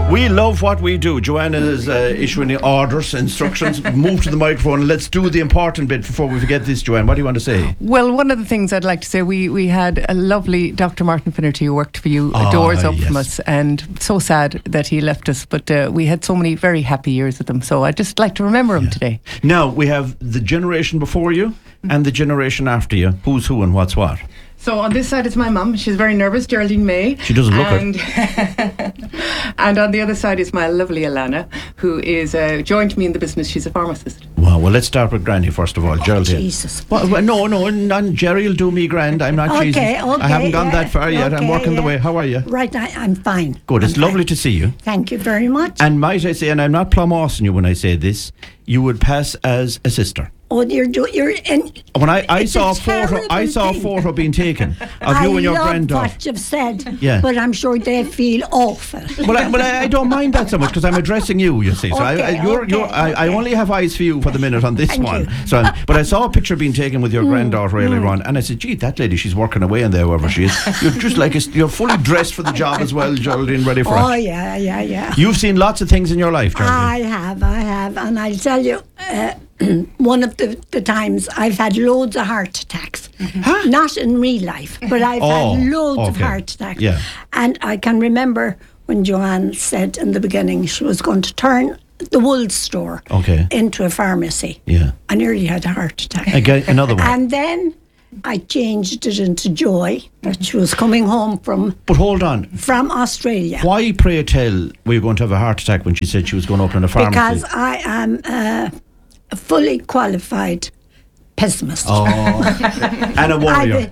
We love what we do. Joanna is issuing orders, instructions. Move to the microphone. Let's do the important bit before we forget this, Joanne. What do you want to say? Well, one of the things I'd like to say, we had a lovely Dr. Martin Finnerty who worked for you, doors up from us, and so sad that he left us, but we had so many very happy years with him, so I'd just like to remember him today. Now, we have the generation before you and the generation after you. Who's who and what's what? So on this side is my mum. She's very nervous, Geraldine May. She doesn't look it. And on the other side is my lovely Alana, who is joined me in the business. She's a pharmacist. Wow, well, let's start with Granny first of all. Geraldine. Jesus. Well, no, Jerry will do me grand. I'm not Jesus. Okay, I haven't gone that far yet. I'm working the way. How are you? Right, I'm fine. Good. It's lovely to see you. Thank you very much. And might I say, and I'm not plum-mossing you when I say this, you would pass as a sister. Oh, you're in. When I saw a photo being taken of you and your granddaughter. I love what you've said, yeah. But I'm sure they feel awful. Well, I don't mind that so much because I'm addressing you. You see, so I only have eyes for you for the minute on this Thank one. you. So, but I saw a picture being taken with your granddaughter earlier on, and I said, "Gee, that lady, she's working away in there, wherever she is. You're just like you're fully dressed for the job as well, Geraldine, ready for it." Oh yeah. You've seen lots of things in your life, Geraldine. I have, and I'll tell you. One of the times I've had loads of heart attacks. Huh? Not in real life, but I've had loads of heart attacks. Yeah. And I can remember when Joanne said in the beginning she was going to turn the wool store into a pharmacy. Yeah. I nearly had a heart attack. Again, another one. And then I changed it into Joy, that she was coming home from... But hold on. From Australia. Why, pray tell, were you going to have a heart attack when she said she was going to open a pharmacy? Because I am... a fully qualified pessimist. Oh, and a warrior.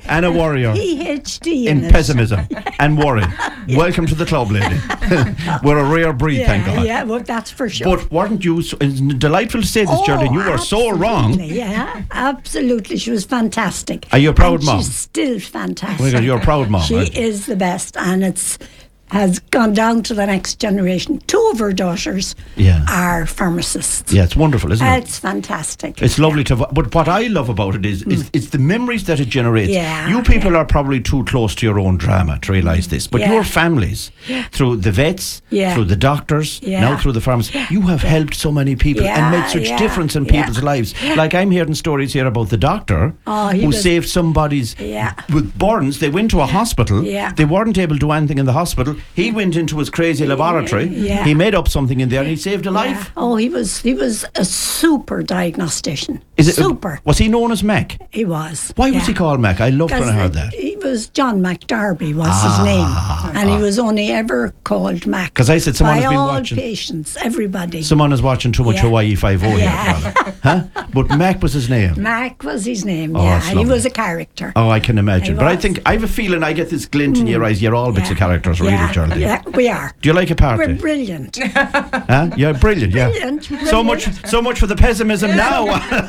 PhD in pessimism and worry. Yeah. Welcome to the club, lady. We're a rare breed, thank God. Yeah, well, that's for sure. But weren't you, it's delightful to say this, Geraldine, you were so wrong. Yeah, absolutely. She was fantastic. Are you a proud mom? She's still fantastic. Oh my God, you're a proud mom. She is the best, and has gone down to the next generation. 2 of her daughters are pharmacists. Yeah, it's wonderful, isn't it? It's fantastic. It's lovely to... But what I love about it is it's the memories that it generates. Yeah, you people are probably too close to your own drama to realise this. But your families, through the vets, through the doctors, now through the pharmacy, you have helped so many people and made such difference in people's lives. Like I'm hearing stories here about the doctor who saved somebody's... With burns, they went to a hospital. They weren't able to do anything in the hospital. He went into his crazy laboratory. He made up something in there and he saved a life. Oh, he was a super diagnostician. Super. Was he known as Mac? He was. Why was he called Mac? I loved when I heard that. He was John McDarby was his name. And he was only ever called Mac. Because I said someone has been watching. By all patients, everybody. Someone is watching too much Hawaii 5-0 here. Huh? But Mac was his name. Mac was his name, He was a character. Oh, I can imagine. But I have a feeling I get this glint in your eyes. You're all bits of characters, really, Geraldine. Yeah, we are. Do you like a party? We're brilliant. Huh? Yeah, brilliant, Brilliant. So much for the pessimism now.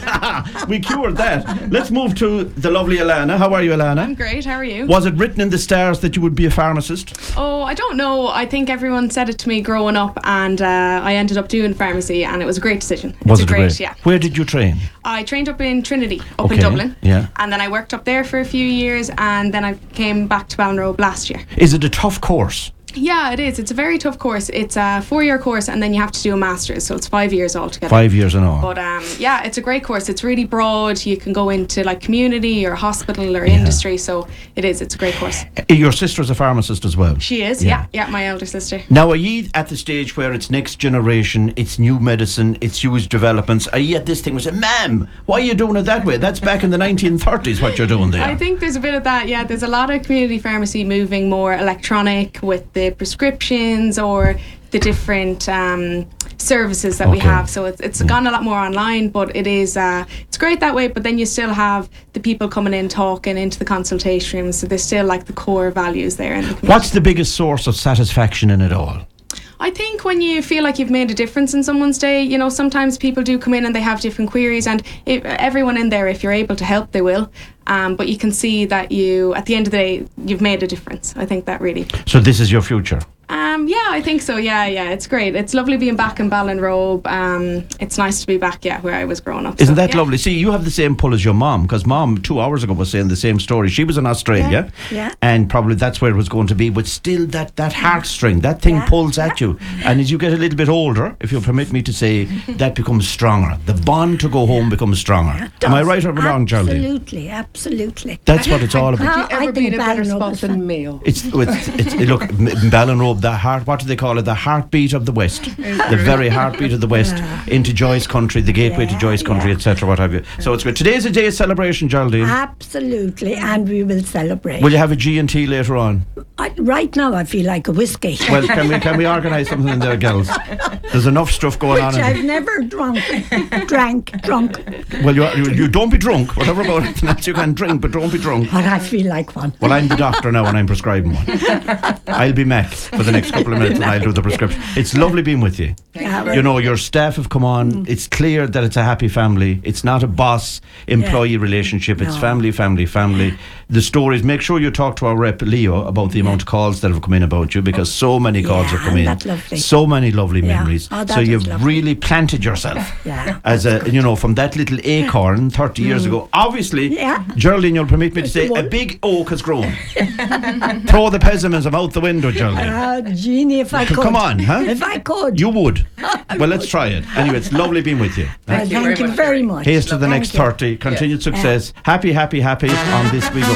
We cured that. Let's move to the lovely Alana. How are you, Alana? I'm great, how are you? Was it written in the stars that you would be a pharmacist? Oh, I don't know. I think everyone said it to me growing up, and I ended up doing pharmacy, and it was a great decision. Was it great? Yeah. Where did you train? I trained up in Trinity, up in Dublin. Yeah. And then I worked up there for a few years, and then I came back to Ballinrobe last year. Is it a tough course? Yeah, it is. It's a very tough course. It's a 4-year course, and then you have to do a master's, so it's 5 years altogether. 5 years and all. But yeah, it's a great course. It's really broad. You can go into like community or hospital or industry, so it's a great course. Your sister's a pharmacist as well? She is, yeah, my elder sister. Now, are you at the stage where it's next generation, it's new medicine, it's huge developments? Are you at this thing where you say, ma'am, why are you doing it that way? That's back in the 1930s what you're doing there. I think there's a bit of that, yeah. There's a lot of community pharmacy moving more electronic with the prescriptions or the different services that we have. So it's gone a lot more online, but it's great that way. But then you still have the people coming in talking into the consultation rooms, so there's still like the core values there. In the What's the biggest source of satisfaction in it all? I think when you feel like you've made a difference in someone's day, sometimes people do come in and they have different queries, and everyone in there, if you're able to help, they will. But you can see that at the end of the day, you've made a difference. I think that really. So this is your future? Yeah, I think so. Yeah, it's great. It's lovely being back in Ballinrobe. It's nice to be back, where I was growing up. Isn't that lovely? See, you have the same pull as your mom, because Mom 2 hours ago was saying the same story. She was in Australia, and probably that's where it was going to be, but still that heartstring, that thing pulls at you. And as you get a little bit older, if you'll permit me to say, that becomes stronger. The bond to go home becomes stronger. Am I right or wrong, Geraldine? Absolutely. That's what it's all about. Have you ever been in a better spot than Mayo? It's look, in Ballinrobe, the heart, what do they call it? The heartbeat of the West. The very heartbeat of the West into Joyce Country, the gateway to Joyce Country, etc. What have you. So it's good. Today's a day of celebration, Geraldine. Absolutely, and we will celebrate. Will you have a G&T later on? Right now I feel like a whiskey. Well, can we organise something in there, girls? There's enough stuff going on. Which I've never drunk. Well, you don't be drunk. Whatever about anything else you can drink, but don't be drunk. But I feel like one. Well, I'm the doctor now and I'm prescribing one. I'll be Mac for the next couple of minutes and I'll do the prescription. It's lovely being with you. You know, your staff have come on. It's clear that it's a happy family. It's not a boss-employee relationship. It's family. The stories, make sure you talk to our rep, Leo, about the amount of calls that have come in about you, because so many calls have come in. That's lovely. So many lovely memories. So you've really planted yourself as a, from that little acorn 30 years ago. Obviously, Geraldine, you'll permit me to say, a big oak has grown. Throw the pessimism out the window, Geraldine. Jeannie, if I could. Come on, huh? If I could. You would. Well, let's try it. Anyway, it's lovely being with you. Thank you very much. Here's to the next 30. Continued success. Happy on this week.